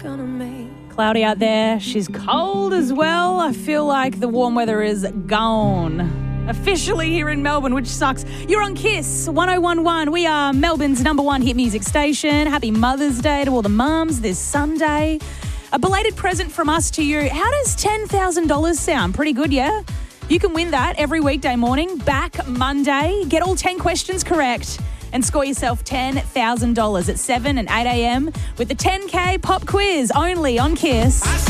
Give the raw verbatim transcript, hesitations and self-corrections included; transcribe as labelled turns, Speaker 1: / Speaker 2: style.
Speaker 1: gonna make.
Speaker 2: Cloudy out there. She's cold as well. I feel like the warm weather is gone. Officially here in Melbourne, which sucks. You're on Kiss one oh one one. We are Melbourne's number one hit music station. Happy Mother's Day to all the mums this Sunday. A belated present from us to you. How does ten thousand dollars sound? Pretty good, yeah? You can win that every weekday morning, back Monday. Get all ten questions correct and score yourself ten thousand dollars at seven and eight a.m. with the ten K pop quiz only on Kiss.